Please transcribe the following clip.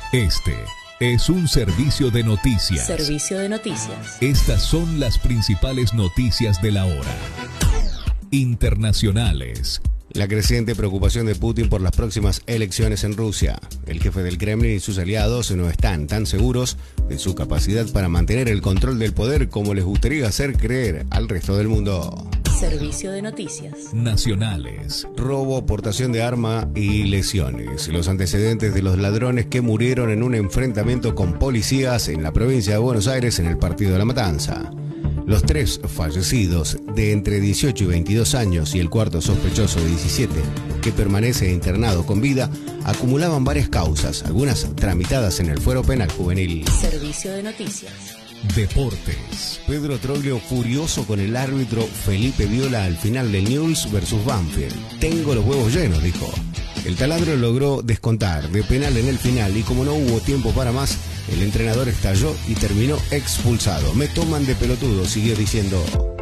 Este es un servicio de noticias. Servicio de noticias. Estas son las principales noticias de la hora. Internacionales. La creciente preocupación de Putin por las próximas elecciones en Rusia. El jefe del Kremlin y sus aliados no están tan seguros de su capacidad para mantener el control del poder como les gustaría hacer creer al resto del mundo. Servicio de noticias. Nacionales. Robo, portación de arma y lesiones. Los antecedentes de los ladrones que murieron en un enfrentamiento con policías en la provincia de Buenos Aires en el partido de La Matanza. Los 3 fallecidos de entre 18 y 22 años y el cuarto sospechoso de 17, que permanece internado con vida, acumulaban varias causas, algunas tramitadas en el fuero penal juvenil. Servicio de noticias. Deportes. Pedro Troglio furioso con el árbitro Felipe Viola al final del Newell's versus Banfield. Tengo los huevos llenos, dijo. El taladro logró descontar de penal en el final y como no hubo tiempo para más, el entrenador estalló y terminó expulsado. Me toman de pelotudo, siguió diciendo.